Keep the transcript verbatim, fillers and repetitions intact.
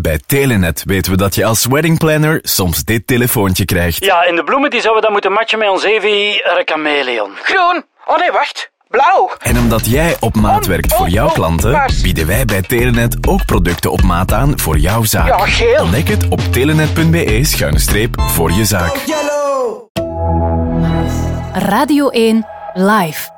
Bij Telenet weten we dat je als weddingplanner soms dit telefoontje krijgt. Ja, en de bloemen die zouden we dan moeten matchen met ons Evi chameleon. Groen. Oh nee, wacht. Blauw. En omdat jij op maat werkt voor jouw klanten, bieden wij bij Telenet ook producten op maat aan voor jouw zaak. Ja, geel. Ontdek het op telenet.be schuine streep voor je zaak. Radio één Live.